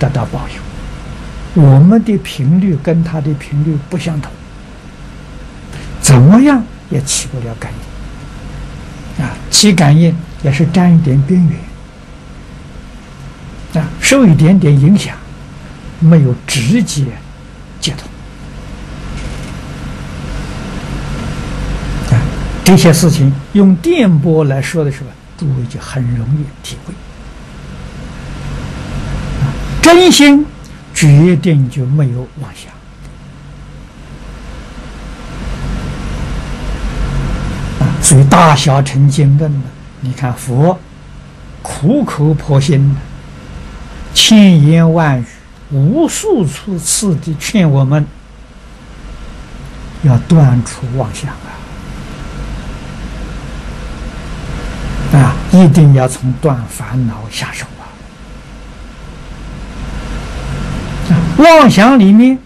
得到保佑。我们的频率跟他的频率不相同，怎么样也起不了感应起感应也是沾一点边缘受一点点影响，没有直接接通这些事情用电波来说的时候，诸位就很容易体会真心决定就没有妄想所以大小乘经论呢，你看佛苦口婆心的，千言万语，无数次的劝我们要断除妄想一定要从断烦恼下手妄想里面，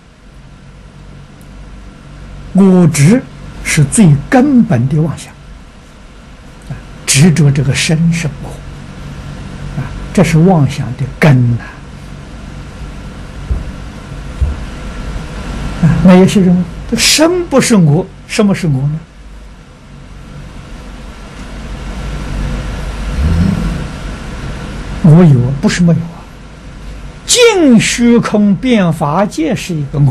我执是最根本的妄想执着这个身是我这是妄想的根那有些人身不是我，什么是我呢？我有不是没有尽虚空遍法界是一个我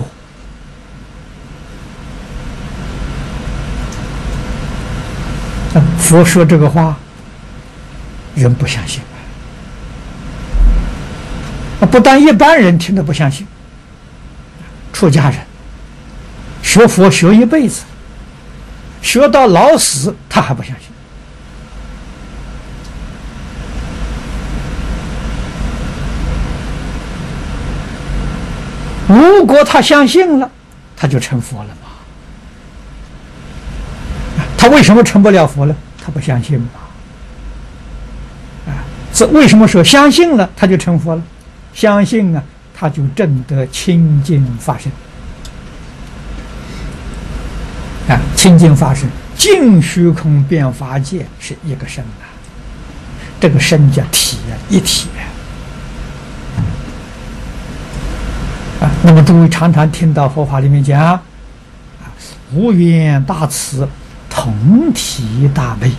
佛说这个话人不相信不但一般人听得不相信，出家人学佛学一辈子，学到老死他还不相信如果他相信了，他就成佛了嘛？他为什么成不了佛呢？他不相信嘛？这为什么说相信了他就成佛了？相信他就证得清净法身清净法身，尽虚空遍法界是一个身这个身叫体一体那么诸位常常听到佛法里面讲无缘大慈，同体大悲。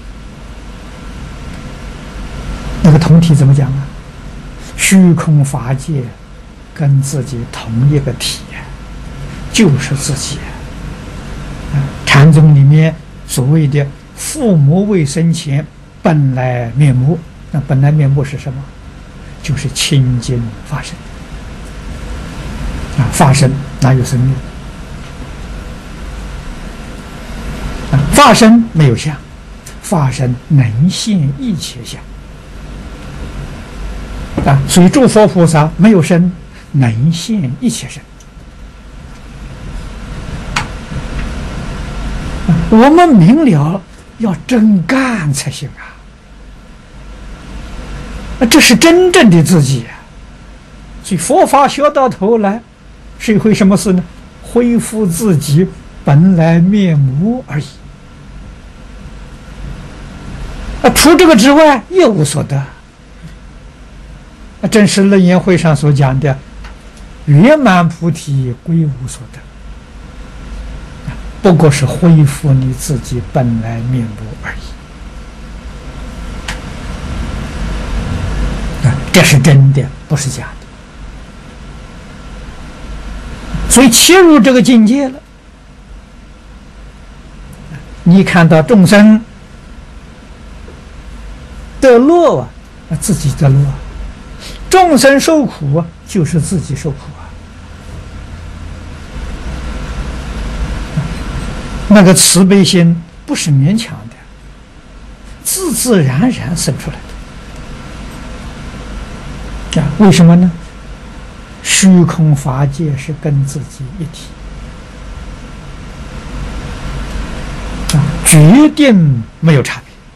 那个同体怎么讲虚空法界跟自己同一个体就是自己禅宗里面所谓的父母未生前本来面目，那本来面目是什么？就是清净法身法身哪有生命法身没有相，法身能现一切相所以诸佛菩萨没有身，能现一切身我们明了要真干才行这是真正的自己所以佛法学到头来是一回什么事呢？恢复自己本来面目而已除这个之外一无所得正是楞严会上所讲的圆满菩提归无所得不过是恢复你自己本来面目而已这是真的，不是假的。所以切入这个境界了，你看到众生得乐自己得乐众生受苦就是自己受苦那个慈悲心不是勉强的，自自然然生出来的为什么呢？虚空法界是跟自己一体决定没有差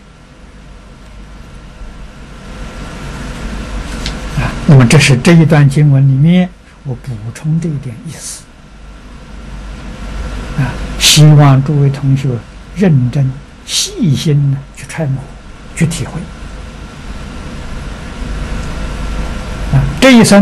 别那么这是这一段经文里面我补充这一点意思希望诸位同学认真细心的去揣摩去体会这一生